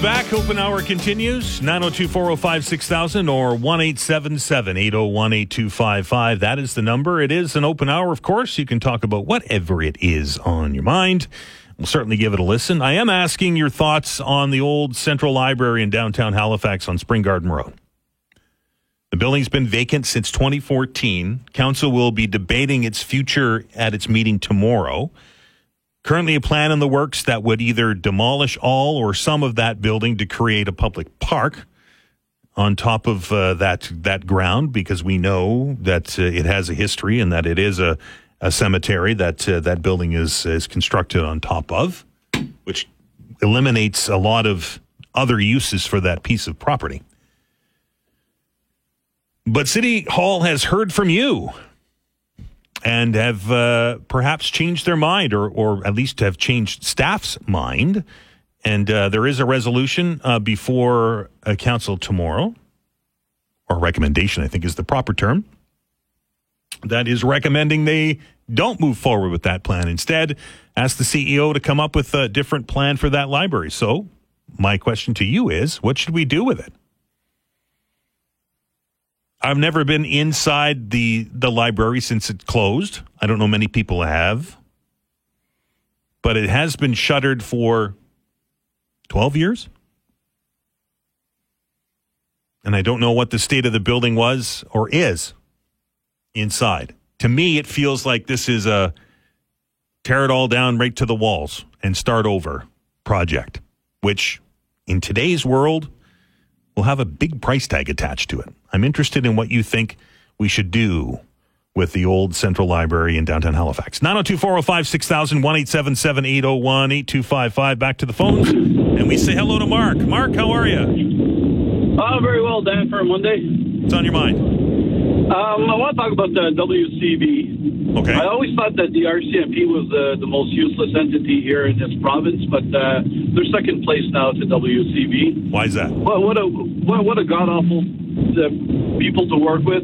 Back, open hour continues, 902-405-6000 or 1-877-801-8255. That is the number. It is an open hour, of course. You can talk about whatever it is on your mind. We'll certainly give it a listen. I am asking your thoughts on the old Central Library in downtown Halifax on Spring Garden Road. The building's been vacant since 2014. Council will be debating its future at its meeting tomorrow. Currently a plan in the works that would either demolish all or some of that building to create a public park on top of that ground, because we know that it has a history and that it is a cemetery that that building is constructed on top of, which eliminates a lot of other uses for that piece of property. But City Hall has heard from you and have perhaps changed their mind, or at least have changed staff's mind. And there is a resolution before council tomorrow, or recommendation, I think is the proper term, that is recommending they don't move forward with that plan. Instead, ask the CEO to come up with a different plan for that library. So my question to you is, what should we do with it? I've never been inside the library since it closed. I don't know many people have. But it has been shuttered for 12 years. And I don't know what the state of the building was or is inside. To me, it feels like this is a tear it all down right to the walls and start over project, which in today's world will have a big price tag attached to it. I'm interested in what you think we should do with the old Central Library in downtown Halifax. 902-405-6000, 1-877-801-8255. Back to the phones, and we say hello to Mark. Mark, how are you? Very well, Dan, for a Monday. What's on your mind? I want to talk about the WCB. Okay. I always thought that the RCMP was the most useless entity here in this province, but they're second place now to WCB. Why is that? What a god-awful people to work with.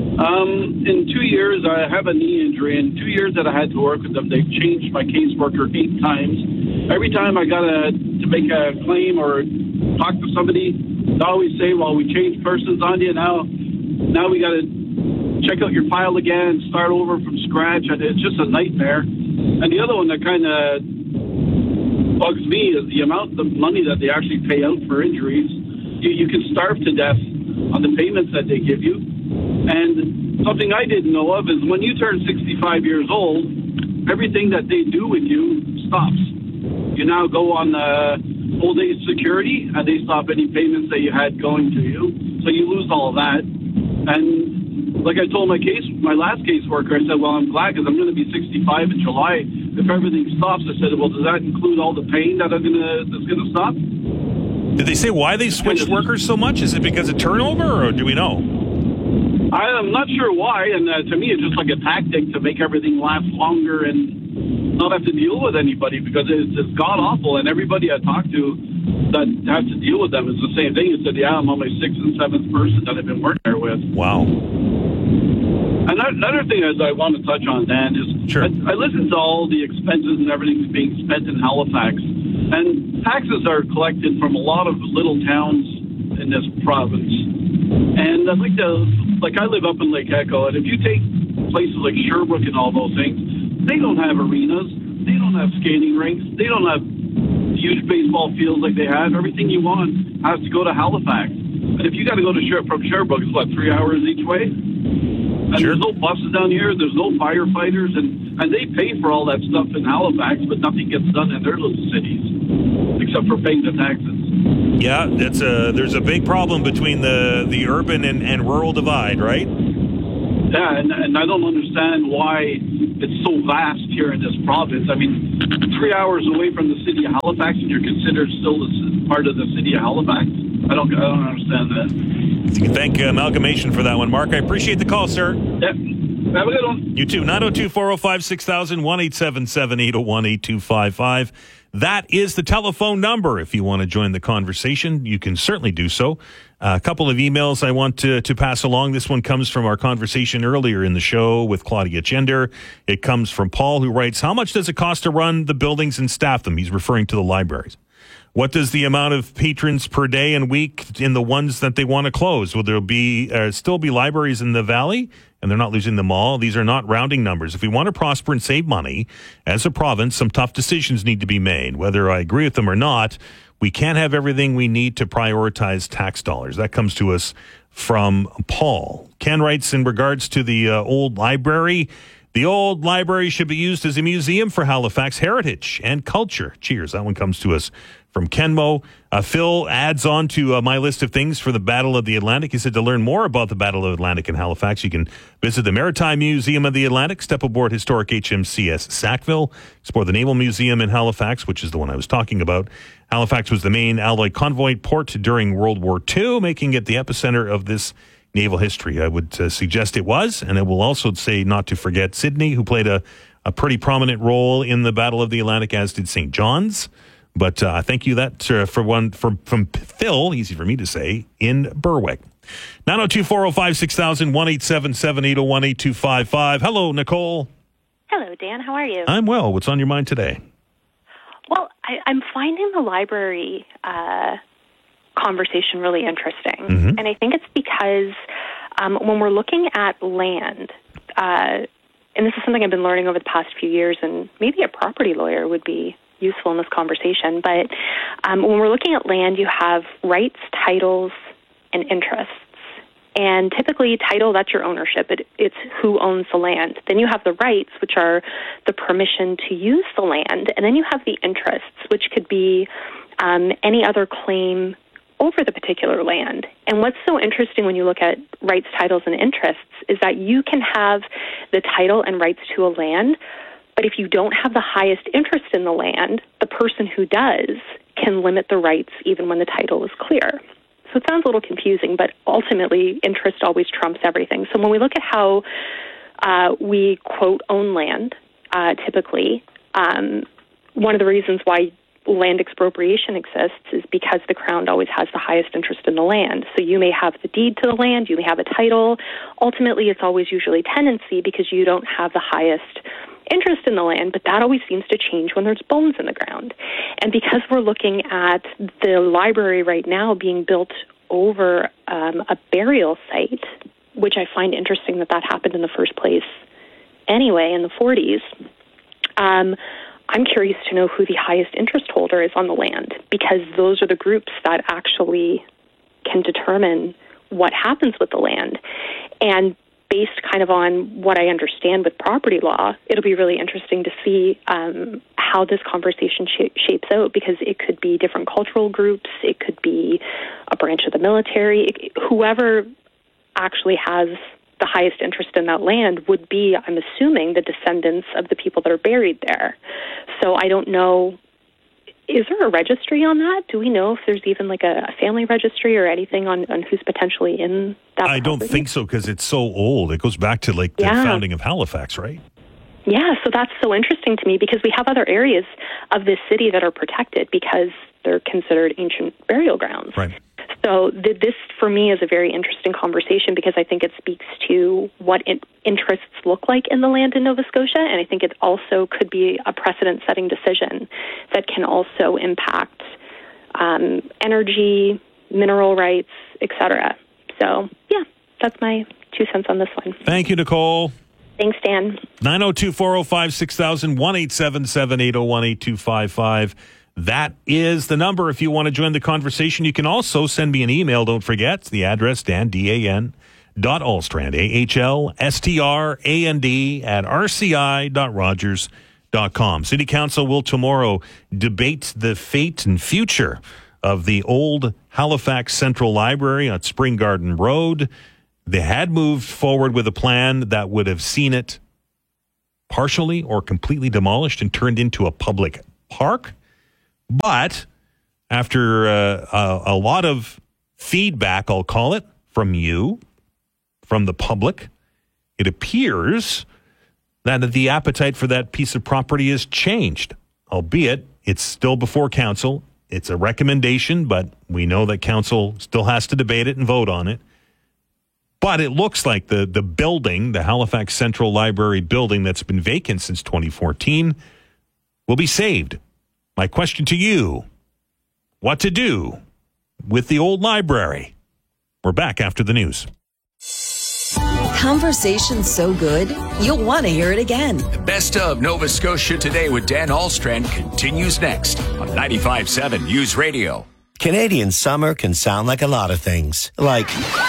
In 2 years, I have a knee injury. In 2 years that I had to work with them, they've changed my caseworker 8 times. Every time I got to make a claim or talk to somebody, they always say, well, we changed persons on you. Now we got to check out your file again, start over from scratch, and it's just a nightmare. And the other one that kind of bugs me is the amount of money that they actually pay out for injuries. You can starve to death on the payments that they give you. And something I didn't know of is when you turn 65 years old, everything that they do with you stops. You now go on old age security, and they stop any payments that you had going to you. So you lose all of that. And like I told my last caseworker, I said, well, I'm glad because I'm going to be 65 in July. If everything stops, I said, well, does that include all the pain that's going to stop? Did they say why they switched workers so much? Is it because of turnover, or do we know? I'm not sure why, and to me it's just like a tactic to make everything last longer and not have to deal with anybody, because it's god-awful, and everybody I talk to that has to deal with them is the same thing. It said, yeah, I'm on my 6th and 7th person that I've been working there with. Wow. Another thing is I want to touch on, Dan, is sure. I listen to all the expenses and everything that's being spent in Halifax, and taxes are collected from a lot of little towns in this province. And I'd like to, I live up in Lake Echo, and if you take places like Sherbrooke and all those things, they don't have arenas, they don't have skating rinks, they don't have huge baseball fields like they have. Everything you want has to go to Halifax. And if you got to go to from Sherbrooke, it's 3 hours each way? And sure. There's no buses down here, there's no firefighters, and they pay for all that stuff in Halifax, but nothing gets done in their little cities, except for paying the taxes. Yeah, there's a big problem between the urban and rural divide, right? Yeah, and I don't understand why it's so vast here in this province. I mean, 3 hours away from the city of Halifax, and you're considered still part of the city of Halifax. I don't understand that. You can thank Amalgamation for that one, Mark. I appreciate the call, sir. Yeah. Have a good one. You too. 902-405-6000, 1-877-801-8255. That is the telephone number. If you want to join the conversation, you can certainly do so. A couple of emails I want to pass along. This one comes from our conversation earlier in the show with Claudia Gender. It comes from Paul, who writes, how much does it cost to run the buildings and staff them? He's referring to the libraries. What does the amount of patrons per day and week in the ones that they want to close? Will there be still be libraries in the valley? And they're not losing them all. These are not rounding numbers. If we want to prosper and save money as a province, some tough decisions need to be made. Whether I agree with them or not, we can't have everything we need to prioritize tax dollars. That comes to us from Paul. Ken writes in regards to the old library. The old library should be used as a museum for Halifax heritage and culture. Cheers. That one comes to us from Kenmo. Phil adds on to my list of things for the Battle of the Atlantic. He said to learn more about the Battle of the Atlantic in Halifax, you can visit the Maritime Museum of the Atlantic, step aboard historic HMCS Sackville, explore the Naval Museum in Halifax, which is the one I was talking about. Halifax was the main Allied convoy port during World War II, making it the epicenter of this naval history. I would suggest it was, and I will also say not to forget Sydney, who played a pretty prominent role in the Battle of the Atlantic, as did St. John's. But thank you from Phil, easy for me to say, in Berwick. 902-405-6000, 1-877-801-8255. Hello, Nicole. Hello, Dan. How are you? I'm well. What's on your mind today? Well, I'm finding the library conversation really interesting. Mm-hmm. And I think it's because when we're looking at land, and this is something I've been learning over the past few years, and maybe a property lawyer would be useful in this conversation, but when we're looking at land, you have rights, titles, and interests. And typically, title, that's your ownership. It's who owns the land. Then you have the rights, which are the permission to use the land. And then you have the interests, which could be any other claim over the particular land. And what's so interesting when you look at rights, titles, and interests is that you can have the title and rights to a land, but if you don't have the highest interest in the land, the person who does can limit the rights even when the title is clear. So it sounds a little confusing, but ultimately interest always trumps everything. So when we look at how we, quote, own land, typically, one of the reasons why land expropriation exists is because the Crown always has the highest interest in the land. So you may have the deed to the land, you may have a title. Ultimately, it's always usually tenancy because you don't have the highest interest in the land, but that always seems to change when there's bones in the ground. And because we're looking at the library right now being built over a burial site, which I find interesting that happened in the first place anyway in the 40s, I'm curious to know who the highest interest holder is on the land, because those are the groups that actually can determine what happens with the land. And based kind of on what I understand with property law, it'll be really interesting to see how this conversation shapes out, because it could be different cultural groups, it could be a branch of the military, whoever actually has the highest interest in that land would be, I'm assuming, the descendants of the people that are buried there. So I don't know, is there a registry on that? Do we know if there's even like a family registry or anything on who's potentially in that property? I don't think so, because it's so old. It goes back to like the founding of Halifax, right? Yeah, so that's so interesting to me, because we have other areas of this city that are protected because they're considered ancient burial grounds. Right. So this, for me, is a very interesting conversation, because I think it speaks to what interests look like in the land in Nova Scotia, and I think it also could be a precedent-setting decision that can also impact energy, mineral rights, etc. So, yeah, that's my 2 cents on this one. Thank you, Nicole. Thanks, Dan. 902-405-6000, 1-877-801-8255. That is the number if you want to join the conversation. You can also send me an email. Don't forget the address, Dan, D-A-N, .Ahlstrand, A-H-L-S-T-R-A-N-D @rci.rogers.com. City Council will tomorrow debate the fate and future of the old Halifax Central Library on Spring Garden Road. They had moved forward with a plan that would have seen it partially or completely demolished and turned into a public park. But after a lot of feedback, I'll call it, from you, from the public, it appears that the appetite for that piece of property has changed, albeit it's still before council. It's a recommendation, but we know that council still has to debate it and vote on it. But it looks like the building, the Halifax Central Library building that's been vacant since 2014, will be saved. My question to you, what to do with the old library. We're back after the news. Conversation's so good, you'll want to hear it again. The Best of Nova Scotia Today with Dan Ahlstrand continues next on 95.7 News Radio. Canadian summer can sound like a lot of things, like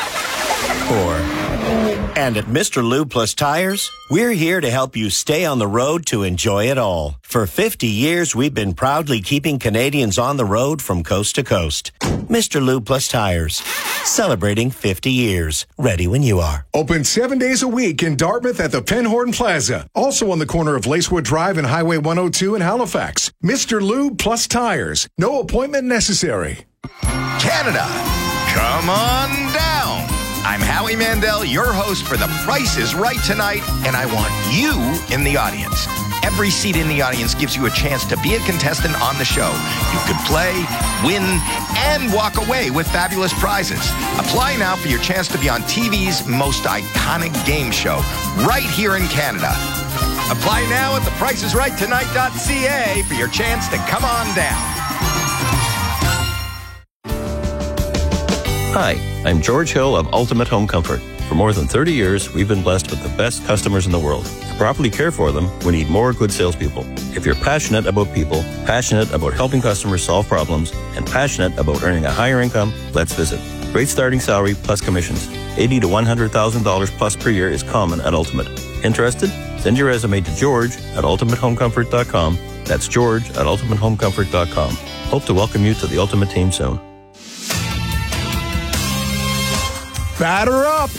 And at Mr. Lube Plus Tires, we're here to help you stay on the road to enjoy it all. For 50 years, we've been proudly keeping Canadians on the road from coast to coast. Mr. Lube Plus Tires, celebrating 50 years. Ready when you are. Open 7 days a week in Dartmouth at the Penhorn Plaza. Also on the corner of Lacewood Drive and Highway 102 in Halifax. Mr. Lube Plus Tires. No appointment necessary. Canada, come on down. I'm Howie Mandel, your host for The Price is Right tonight, and I want you in the audience. Every seat in the audience gives you a chance to be a contestant on the show. You could play, win, and walk away with fabulous prizes. Apply now for your chance to be on TV's most iconic game show, right here in Canada. Apply now at thepricesrighttonight.ca for your chance to come on down. Hi, I'm George Hill of Ultimate Home Comfort. For more than 30 years, we've been blessed with the best customers in the world. To properly care for them, we need more good salespeople. If you're passionate about people, passionate about helping customers solve problems, and passionate about earning a higher income, let's visit. Great starting salary plus commissions. $80,000 to $100,000 plus per year is common at Ultimate. Interested? Send your resume to George at ultimatehomecomfort.com. That's George at ultimatehomecomfort.com. Hope to welcome you to the Ultimate team soon. Batter up!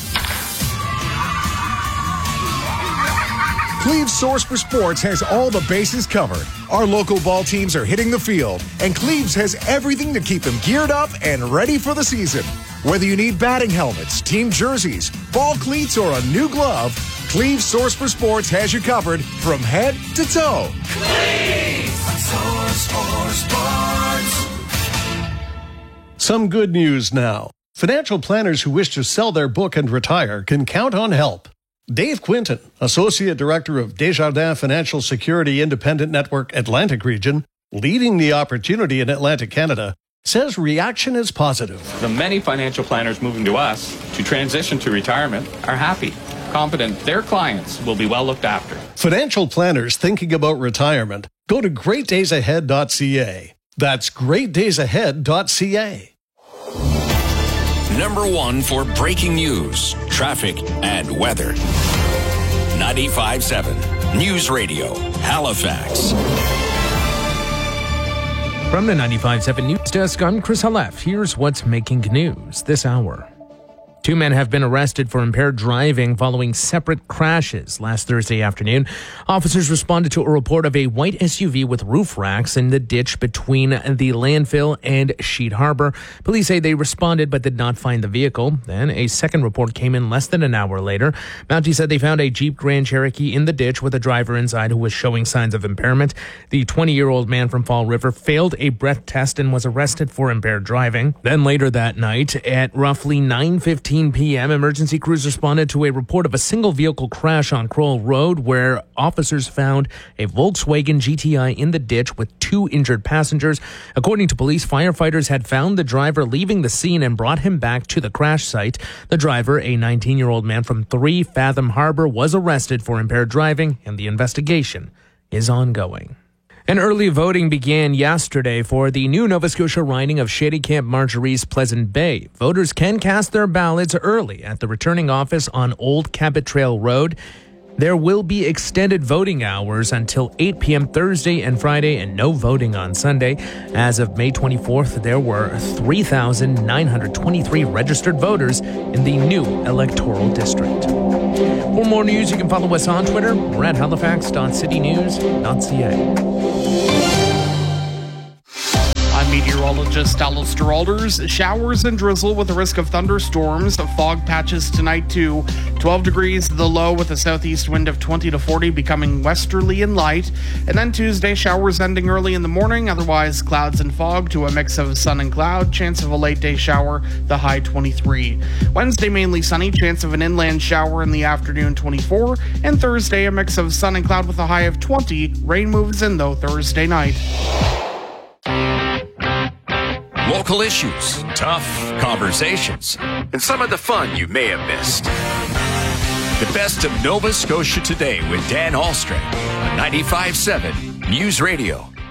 Cleve's Source for Sports has all the bases covered. Our local ball teams are hitting the field, and Cleve's has everything to keep them geared up and ready for the season. Whether you need batting helmets, team jerseys, ball cleats, or a new glove, Cleve's Source for Sports has you covered from head to toe. Cleve's Source for Sports. Some good news now. Financial planners who wish to sell their book and retire can count on help. Dave Quinton, Associate Director of Desjardins Financial Security Independent Network Atlantic Region, leading the opportunity in Atlantic Canada, says reaction is positive. The many financial planners moving to us to transition to retirement are happy, confident their clients will be well looked after. Financial planners thinking about retirement, go to greatdaysahead.ca. That's greatdaysahead.ca. Number one for breaking news, traffic, and weather. 95.7 News Radio, Halifax. From the 95.7 News Desk, I'm Chris Halef. Here's what's making news this hour. 2 men have been arrested for impaired driving following separate crashes last Thursday afternoon. Officers responded to a report of a white SUV with roof racks in the ditch between the landfill and Sheet Harbor. Police say they responded but did not find the vehicle. Then a second report came in less than an hour later. Mountie said they found a Jeep Grand Cherokee in the ditch with a driver inside who was showing signs of impairment. The 20-year-old man from Fall River failed a breath test and was arrested for impaired driving. Then later that night, at roughly 9:15 p.m., emergency crews responded to a report of a single vehicle crash on Kroll Road where officers found a Volkswagen GTI in the ditch with 2 injured passengers. According to police, firefighters had found the driver leaving the scene and brought him back to the crash site. The driver, a 19-year-old man from 3 Fathom Harbor, was arrested for impaired driving, and the investigation is ongoing. And early voting began yesterday for the new Nova Scotia riding of Shady Camp Marjorie's Pleasant Bay. Voters can cast their ballots early at the returning office on Old Cabot Trail Road. There will be extended voting hours until 8 p.m. Thursday and Friday and no voting on Sunday. As of May 24th, there were 3,923 registered voters in the new electoral district. For more news, you can follow us on Twitter. We're at halifax.citynews.ca. I'm meteorologist Alistair Alders. Showers and drizzle with a risk of thunderstorms. Fog patches tonight too. 12 degrees the low with a southeast wind of 20 to 40 becoming westerly and light. And then Tuesday, showers ending early in the morning. Otherwise, clouds and fog to a mix of sun and cloud. Chance of a late day shower, the high 23. Wednesday, mainly sunny. Chance of an inland shower in the afternoon, 24. And Thursday, a mix of sun and cloud with a high of 20. Rain moves in though Thursday night. Local issues, tough conversations, and some of the fun you may have missed. The best of Nova Scotia Today with Dan Ahlstrom on 95.7 News Radio.